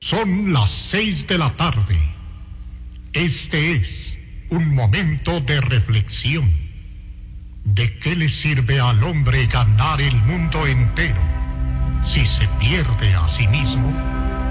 Son las 6 de la tarde. Este es un momento de reflexión. ¿De qué le sirve al hombre ganar el mundo entero si se pierde a sí mismo?